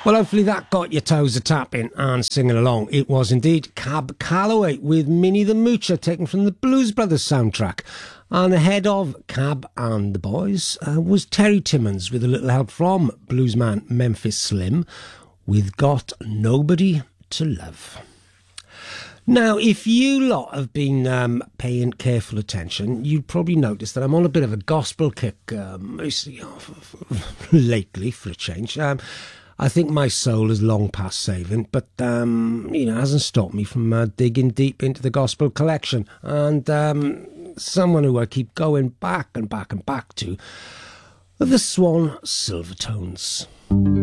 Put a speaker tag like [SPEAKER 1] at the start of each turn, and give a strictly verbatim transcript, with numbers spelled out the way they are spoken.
[SPEAKER 1] Well, hopefully that got your toes a-tapping and singing along. It was indeed Cab Calloway with Minnie the Moocher, taken from the Blues Brothers soundtrack. And ahead of Cab and the Boys uh, was Terry Timmons, with a little help from bluesman Memphis Slim, with Got Nobody to Love. Now, if you lot have been um, paying careful attention, you'd probably notice that I'm on a bit of a gospel kick um, lately, for a change. Um, I think my soul is long past saving, but um, you know, it hasn't stopped me from uh, digging deep into the gospel collection. And um, someone who I keep going back and back and back to are the Swan Silvertones.